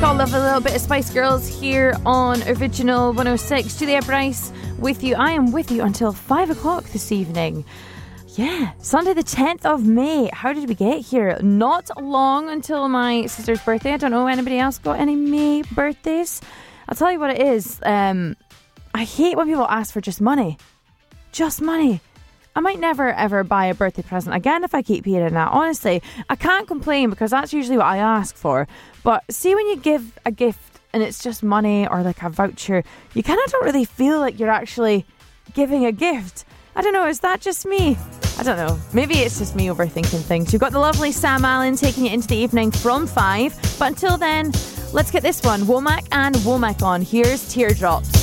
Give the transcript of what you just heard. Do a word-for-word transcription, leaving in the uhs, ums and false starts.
Gotta love a little bit of Spice Girls here on Original one oh six. Julia Bryce with you. I am with you until five o'clock this evening. Yeah, Sunday the tenth of May. How did we get here? Not long until my sister's birthday. I don't know if anybody else got any May birthdays. I'll tell you what it is. Um, I hate when people ask for just money. Just money. I might never ever buy a birthday present again if I keep hearing that. Honestly, I can't complain because that's usually what I ask for. But see, when you give a gift and it's just money or like a voucher, you kind of don't really feel like you're actually giving a gift. I don't know, is that just me? I don't know. Maybe it's just me overthinking things. You've got the lovely Sam Allen taking you into the evening from five. But until then, let's get this one. Womack and Womack on. Here's Teardrops.